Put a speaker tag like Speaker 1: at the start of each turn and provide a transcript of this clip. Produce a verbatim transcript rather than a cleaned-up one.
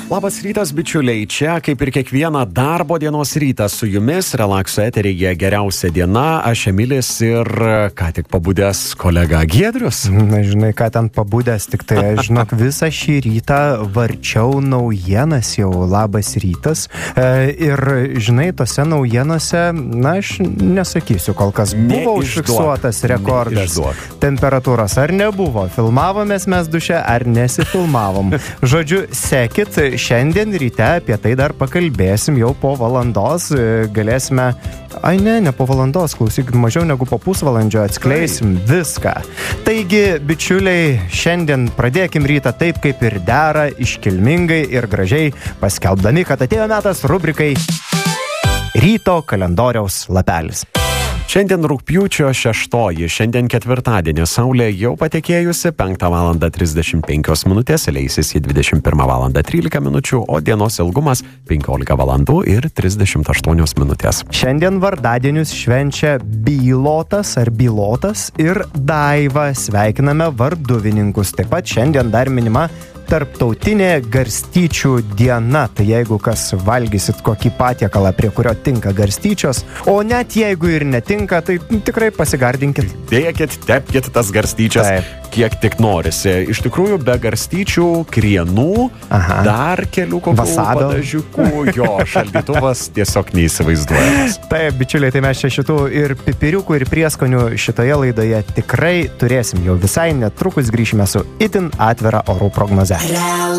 Speaker 1: Labas rytas, bičiuliai. Čia, kaip ir kiekvieną darbo dienos rytą su jumis, Relakso eteryje geriausia diena. Aš Emilis ir ką tik pabudęs kolega Giedrius.
Speaker 2: Na, žinai, ką ten pabudęs, tik tai, aš žinok, visą šį rytą varčiau naujienas jau. Labas rytas. E, ir, žinai, tose naujienose, na, aš nesakysiu, kol kas buvo užfiksuotas rekordas. Temperatūros ar nebuvo? Filmavomės mes duše ar nesifilmavom? Žodžiu, sekit. Šiandien ryte apie tai dar pakalbėsim, jau po valandos galėsime, ai ne, ne po valandos, klausykit, mažiau negu po pusvalandžio atskleisim viską. Taigi, bičiuliai, šiandien pradėkim rytą taip, kaip ir dera, iškilmingai ir gražiai, paskelbdami, kad atėjo metas rubrikai Ryto kalendoriaus lapelis.
Speaker 1: Šiandien rugpjūčio šeštoji, šiandien ketvirtadienį, saulė jau patekėjusi, penktą valandą trisdešimt penkios minutės, leisis į dvidešimt pirmą valandą trylika minučių, o dienos ilgumas penkiolika valandų ir trisdešimt aštuonios minutės.
Speaker 2: Šiandien vardadienius švenčia Bylotas ar Bylotas ir Daiva. Sveikiname varduvininkus. Taip pat šiandien dar minima Tarptautinė garstyčių diena. Tai jeigu kas valgysit kokį patiekalą, prie kurio tinka garstyčios, o net jeigu ir netinka, tai tikrai pasigardinkit.
Speaker 1: Dėkit, tepkit tas garstyčias, Taip. kiek tik norisi. Iš tikrųjų, be garstyčių, krienų, Aha. dar kelių kokių padažiukų, jo, šaldytuvas tiesiog neįsivaizduojamas.
Speaker 2: Taip, bičiuliai, tai mes čia šitų ir pipiriukų, ir prieskonių šitoje laidoje tikrai turėsim. Jau visai netrukus grįšime su itin atvira orų prognoze.